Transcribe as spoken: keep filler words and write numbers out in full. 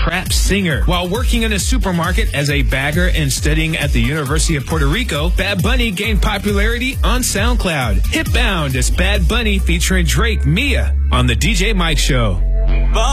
trap singer. While working in a supermarket as a bagger and studying at the University of Puerto Rico, Bad Bunny gained popularity on SoundCloud. Hitbound is Bad Bunny featuring Drake Mia on the D J Mike Show.